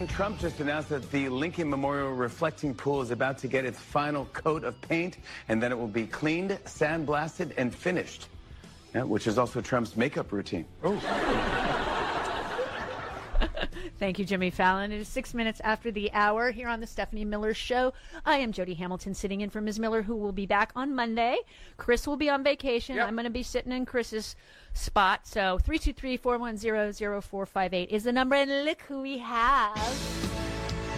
President Trump just announced that the Lincoln Memorial Reflecting Pool is about to get its final coat of paint, and then it will be cleaned, sandblasted, and finished, which is also Trump's makeup routine. Thank you, Jimmy Fallon. It is 6 minutes after the hour here on the Stephanie Miller Show. I am Jody Hamilton, sitting in for Ms. Miller, who will be back on Monday. Chris will be on vacation. Yep. I'm going to be sitting in Chris's spot. So 323-410-0458 is the number. And look who we have.